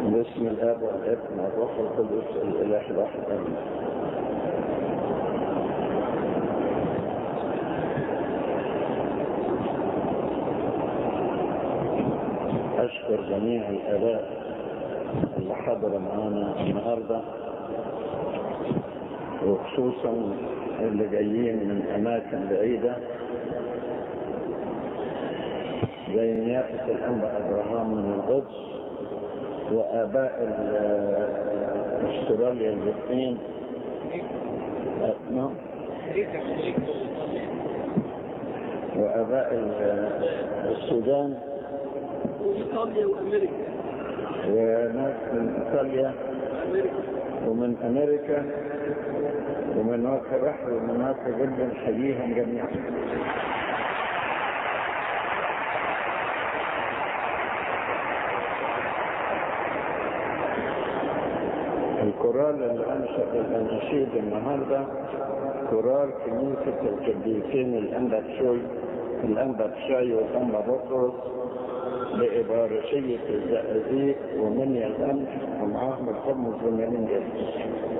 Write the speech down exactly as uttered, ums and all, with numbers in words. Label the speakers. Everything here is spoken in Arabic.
Speaker 1: باسم الاب والابن والروح القدس الاله الواحد امين. اشكر جميع الاباء اللي حضروا معانا النهارده، وخصوصا اللي جايين من اماكن بعيده زي نيافه الانبا ابراهام من القدس، وآباء استراليا الاثنين، وآباء السودان
Speaker 2: وإيطاليا وأمريكا،
Speaker 1: وناس من إيطاليا ومن أمريكا ومن وقت بحر ومن وقت جدا، حييهم جميعا. الكورال اللي أنشأ الأناشيد النهارده كورال كنيسة القديسين الأنبا بشوي الأنبا بشاي والأنبا بطرس لإبارشية الزقازيق ومنيا الأمس، ومعاهم الخمس ومنين جدا.